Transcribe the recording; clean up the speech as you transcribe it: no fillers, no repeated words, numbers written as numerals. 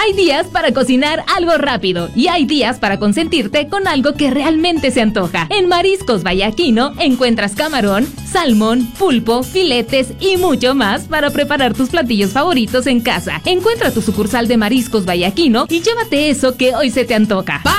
Hay días para cocinar algo rápido y hay días para consentirte con algo que realmente se antoja. En Mariscos Vallaquino encuentras camarón, salmón, pulpo, filetes y mucho más para preparar tus platillos favoritos en casa. Encuentra tu sucursal de Mariscos Vallaquino y llévate eso que hoy se te antoja.